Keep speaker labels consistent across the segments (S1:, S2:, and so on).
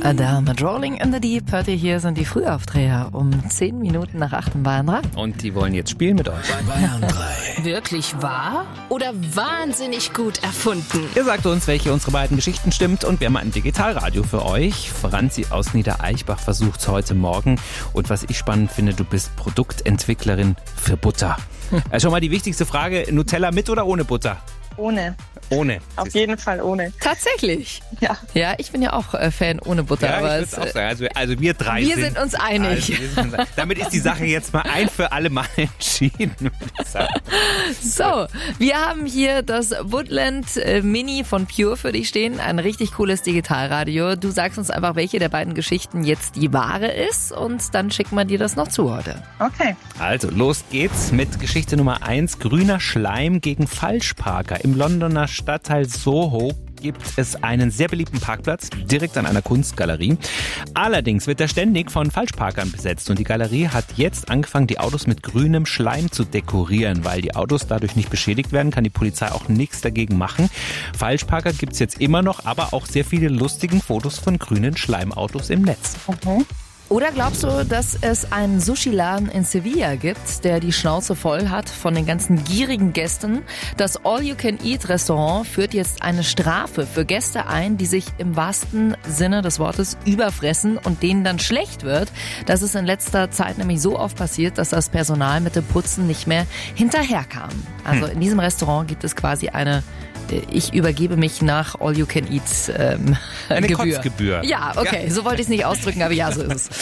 S1: Adele mit Rolling in the Deep. Hört ihr, hier sind die Frühaufdreher um 10 Minuten nach 8 in Bayern 3.
S2: Und die wollen jetzt spielen mit euch.
S3: Bei Bayern 3.
S4: Wirklich wahr oder wahnsinnig gut erfunden?
S2: Ihr sagt uns, welche unserer beiden Geschichten stimmt, und wir haben ein Digitalradio für euch. Franzi aus Niedereichbach versucht's heute Morgen. Und was ich spannend finde, du bist Produktentwicklerin für Butter. Schon mal die wichtigste Frage, Nutella mit oder ohne Butter?
S5: Ohne.
S2: Ohne.
S5: Auf jeden Fall ohne.
S1: Tatsächlich?
S5: Ja.
S1: Ja, ich bin ja auch Fan ohne Butter.
S2: Ja,
S1: aber
S2: ich würde auch sagen. Also wir drei
S1: wir sind uns einig.
S2: Damit ist die Sache jetzt mal ein für alle Mal entschieden, würde ich sagen.
S1: So, wir haben hier das Woodland Mini von Pure für dich stehen. Ein richtig cooles Digitalradio. Du sagst uns einfach, welche der beiden Geschichten jetzt die wahre ist, und dann schicken wir dir das noch zu heute.
S5: Okay.
S2: Also, los geht's mit Geschichte Nummer 1. Grüner Schleim gegen Falschparker. Im Londoner Stadtteil Soho gibt es einen sehr beliebten Parkplatz direkt an einer Kunstgalerie. Allerdings wird er ständig von Falschparkern besetzt, und die Galerie hat jetzt angefangen, die Autos mit grünem Schleim zu dekorieren. Weil die Autos dadurch nicht beschädigt werden, kann die Polizei auch nichts dagegen machen. Falschparker gibt's jetzt immer noch, aber auch sehr viele lustige Fotos von grünen Schleimautos im Netz.
S5: Mhm.
S1: Oder glaubst du, dass es einen Sushi-Laden in Sevilla gibt, der die Schnauze voll hat von den ganzen gierigen Gästen? Das All-You-Can-Eat-Restaurant führt jetzt eine Strafe für Gäste ein, die sich im wahrsten Sinne des Wortes überfressen und denen dann schlecht wird. Das ist in letzter Zeit nämlich so oft passiert, dass das Personal mit dem Putzen nicht mehr hinterherkam. Also in diesem Restaurant gibt es quasi eine ich übergebe mich nach All-You-Can-Eat
S2: Eine
S1: Gebühr.
S2: Kotzgebühr.
S1: Ja, okay, so wollte ich es nicht ausdrücken, aber ja, so ist es.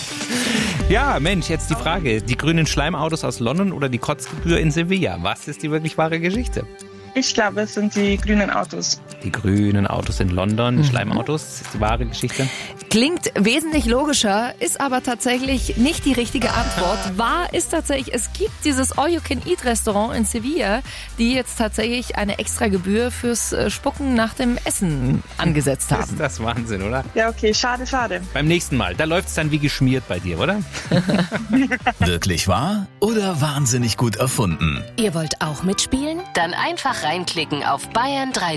S2: Ja, Mensch, jetzt die Frage. Die grünen Schleimautos aus London oder die Kotzgebühr in Sevilla? Was ist die wirklich wahre Geschichte?
S5: Ich glaube, es sind die grünen Autos.
S2: Die grünen Autos in London, die Schleimautos, ist die wahre Geschichte?
S1: Klingt wesentlich logischer, ist aber tatsächlich nicht die richtige Antwort. Wahr ist tatsächlich, es gibt dieses All-You-Can-Eat-Restaurant in Sevilla, die jetzt tatsächlich eine extra Gebühr fürs Spucken nach dem Essen angesetzt haben.
S2: Ist das Wahnsinn, oder?
S5: Ja, okay, schade, schade.
S2: Beim nächsten Mal, da läuft's dann wie geschmiert bei dir, oder?
S3: Wirklich wahr oder wahnsinnig gut erfunden?
S4: Ihr wollt auch mitspielen? Dann einfach reinklicken auf bayern3